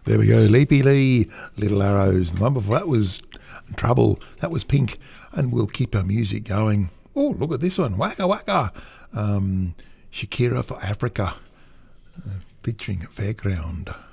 There we go, Leapy Lee, Little Arrows. The one before that was Trouble. That was Pink. And we'll keep our music going. Oh, look at this one, Waka Waka. Shakira for Africa, featuring Fairground.